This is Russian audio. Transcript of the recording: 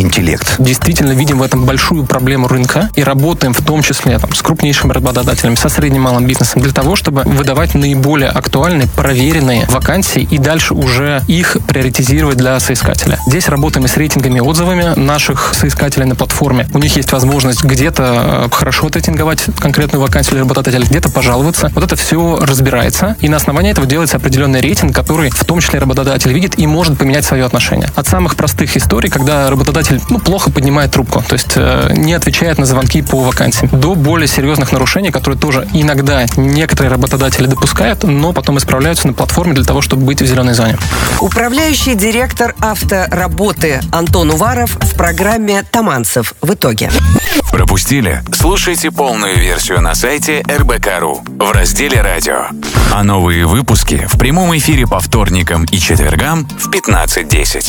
интеллект. Действительно видим в этом большую проблему рынка и работаем в том числе с крупнейшими работодателями, со средним и малым бизнесом для того, чтобы выдавать наиболее актуальные, проверенные вакансии и дальше уже их приоритизировать для соискателя. Здесь работаем и с рейтингами и отзывами наших соискателей на платформе. У них есть возможность где-то хорошо оттрейтинговать конкретную вакансию или работодателя, где-то пожаловаться. Вот это все разбирается. И на основании этого делается определенный рейтинг, который в том числе работодатель видит и может поменять свое отношение. От самых простых историй, когда работодатель плохо поднимает трубку, то есть не отвечает на звонки по вакансиям, до более серьезных нарушений, которые тоже иногда некоторые работодатели допускают, но потом исправляются на платформе для того, чтобы быть в зеленой зоне. Управляющий директор автоработы Антон Уваров в программе «Таманцев в итоге». Пропустили? Слушайте полную версию на сайте РБК.ру в разделе «Радио». А новые выпуски в прямом эфире по вторникам и четвергам в 15:10.